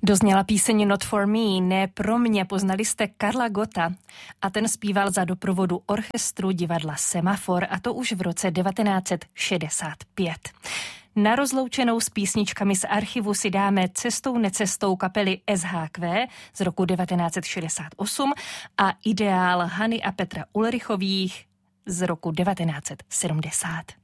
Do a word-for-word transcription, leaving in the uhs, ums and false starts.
Dozněla píseň Not for me, ne pro mě, poznali jste Karla Gotta a ten zpíval za doprovodu orchestru divadla Semafor a to už v roce devatenáct set šedesát pět. Na rozloučenou s písničkami z archivu si dáme Cestou necestou kapely S H Q z roku devatenáct set šedesát osm a Ideál Hany a Petra Ulrichových z roku devatenáct set sedmdesát.